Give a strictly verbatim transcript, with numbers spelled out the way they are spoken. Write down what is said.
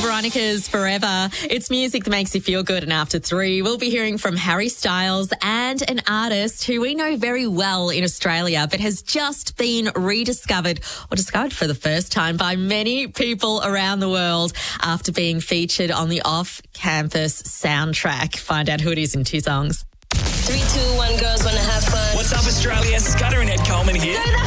Veronica's Forever. It's music that makes you feel good, and after three, we'll be hearing from Harry Styles and an artist who we know very well in Australia but has just been rediscovered or discovered for the first time by many people around the world after being featured on the Off-Campus soundtrack. Find out who it is in two songs. Three, two, one, girls wanna have fun. What's up, Australia? Scudder and Ed Coleman here. Do the